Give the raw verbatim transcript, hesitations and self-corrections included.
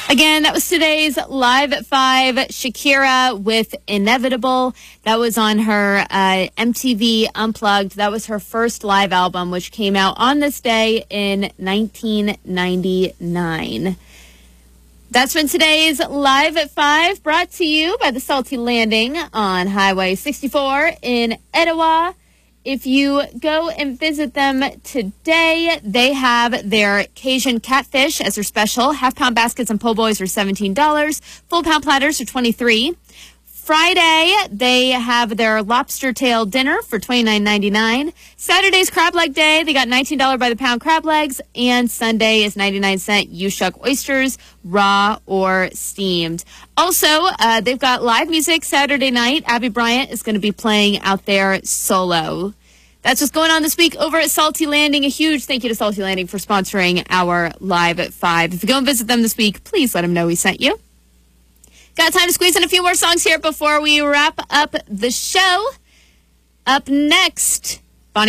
Again, that was today's Live at five, Shakira with Inevitable. That was on her uh, M T V Unplugged. That was her first live album, which came out on this day in nineteen ninety-nine. That's been today's Live at five, brought to you by the Salty Landing on Highway sixty-four in Etowah. If you go and visit them today, they have their Cajun catfish as their special. Half-pound baskets and po' boys are seventeen dollars. Full-pound platters are twenty-three dollars. Friday, they have their lobster tail dinner for twenty-nine ninety-nine. Saturday's crab leg day. They got nineteen dollars by the pound crab legs. And Sunday is ninety-nine cent U-Shuck oysters, raw or steamed. Also, uh, they've got live music Saturday night. Abby Bryant is going to be playing out there solo. That's what's going on this week over at Salty Landing. A huge thank you to Salty Landing for sponsoring our Live at five. If you go and visit them this week, please let them know we sent you. Got time to squeeze in a few more songs here before we wrap up the show. Up next,